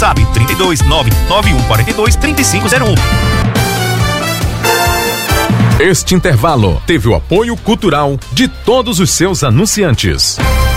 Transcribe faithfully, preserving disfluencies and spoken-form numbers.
WhatsApp trinta e dois, nove nove um quatro dois, três cinco zero um. Este intervalo teve o apoio cultural de todos os seus anunciantes.